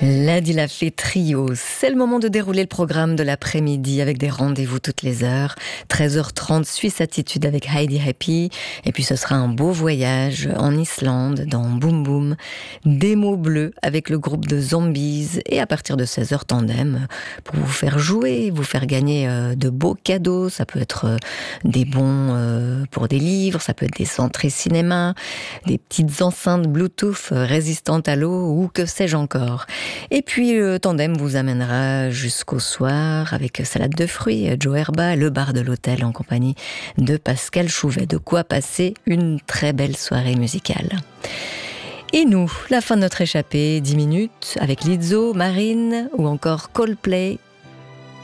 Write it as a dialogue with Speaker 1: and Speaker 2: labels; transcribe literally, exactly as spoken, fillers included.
Speaker 1: Lundi la fait trio, c'est le moment de dérouler le programme de l'après-midi avec des rendez-vous toutes les heures. treize heures trente, Suisse Attitude avec Heidi Happy. Et puis ce sera un beau voyage en Islande dans Boom Boom. Des mots bleus avec le groupe de Zombies. Et à partir de seize heures, Tandem pour vous faire jouer, vous faire gagner euh, de beaux cadeaux. Ça peut être euh, des bons euh, pour des livres, ça peut être des entrées cinéma, des petites enceintes Bluetooth résistantes à l'eau ou que sais-je encore. Et puis le Tandem vous amènera jusqu'au soir avec salade de fruits, Joe Herba, le bar de l'hôtel en compagnie de Pascal Chouvet. De quoi passer une très belle soirée musicale. Et nous, la fin de notre échappée, dix minutes avec Lizzo, Marine ou encore Coldplay,